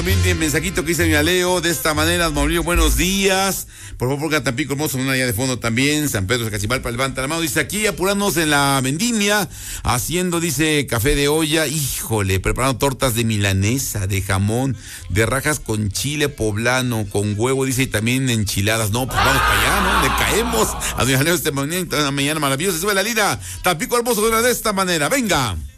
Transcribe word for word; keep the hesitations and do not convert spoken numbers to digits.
También tiene mensajito que dice mi Leo, de esta manera, Mauricio, buenos días. Por favor, ponga Tampico Hermoso, una allá de fondo también. San Pedro Cachimalpa, levanta la mano. Dice aquí, apurándonos en la vendimia, haciendo, dice, café de olla. Híjole, preparando tortas de milanesa, de jamón, de rajas con chile poblano, con huevo, dice, y también enchiladas. No, pues vamos para allá, ¿no? Le caemos a doña Leo este mañana, una mañana maravillosa. Se sube la línea. Tampico Hermoso, de esta manera. Venga.